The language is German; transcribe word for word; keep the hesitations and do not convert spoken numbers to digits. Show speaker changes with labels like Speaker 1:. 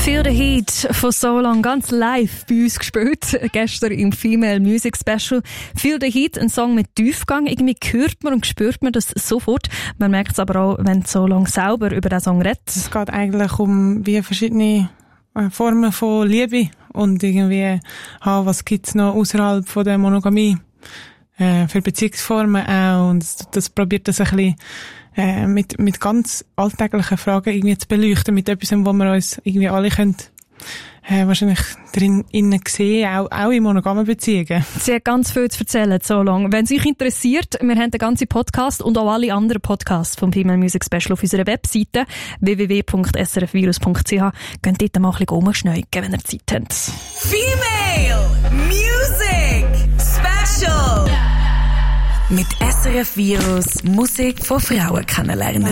Speaker 1: Feel the Heat von So Long ganz live bei uns gespielt, gestern im Female Music Special. Feel the Heat, ein Song mit Tiefgang. Irgendwie hört man und spürt man das sofort. Man merkt es aber auch, wenn So Long selber über den Song redet.
Speaker 2: Es geht eigentlich um wie verschiedene Formen von Liebe und irgendwie, ah, was gibt's noch außerhalb von der Monogamie äh, für Beziehungsformen auch, und das, das probiert das ein bisschen äh, mit mit ganz alltäglichen Fragen irgendwie zu beleuchten, mit etwas, wo wir uns irgendwie alle können äh, wahrscheinlich drin innen sehen, auch, auch in monogamen Beziehungen.
Speaker 1: Sie hat ganz viel zu erzählen, So Long. Wenn es euch interessiert, wir haben den ganzen Podcast und auch alle anderen Podcasts vom Female Music Special auf unserer Webseite w w w punkt s r f virus punkt c h. Könnt dort mal ein bisschen rumschneuken, wenn ihr Zeit habt.
Speaker 3: Female Music Special. Mit S R F Virus Musik von Frauen kennenlernen.